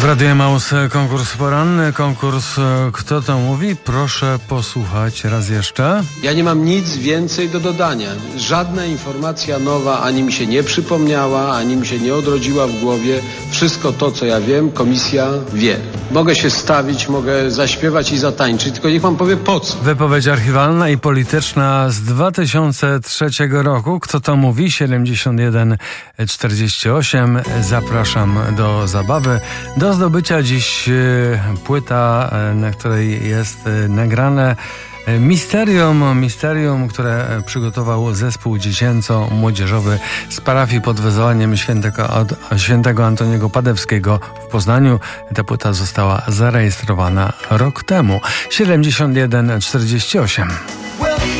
W Radiu Emaus konkurs poranny, konkurs Kto to mówi? Proszę posłuchać raz jeszcze. Ja nie mam nic więcej do dodania. Żadna informacja nowa ani mi się nie przypomniała, ani mi się nie odrodziła w głowie. Wszystko to, co ja wiem, komisja wie. Mogę się stawić, mogę zaśpiewać i zatańczyć, tylko niech pan powie po co. Wypowiedź archiwalna i polityczna z 2003 roku. Kto to mówi? 7148. Zapraszam do zabawy. Do zdobycia dziś płyta, na której jest nagrane Misterium, które przygotował zespół dziecięco-młodzieżowy z parafii pod wezwaniem świętego Antoniego Padewskiego w Poznaniu. Ta płyta została zarejestrowana rok temu. 7148.